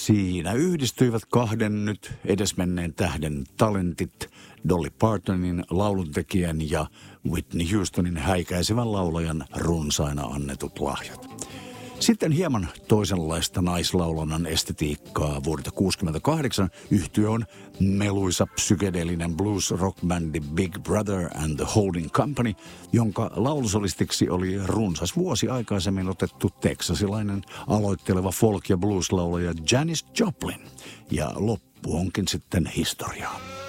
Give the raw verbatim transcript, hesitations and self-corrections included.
Siinä yhdistyivät kahden nyt edesmenneen tähden talentit, Dolly Partonin lauluntekijän ja Whitney Houstonin häikäisevän laulajan runsaina annetut lahjat. Sitten hieman toisenlaista naislaulannan estetiikkaa. Vuodelta kuusikymmentäkahdeksan yhtye on meluisa psykedeellinen blues-rockbändi Big Brother and the Holding Company, jonka laulusolistiksi oli runsas vuosi aikaisemmin otettu teksasilainen aloitteleva folk- ja blues-laulaja Janis Joplin. Ja loppu onkin sitten historiaa.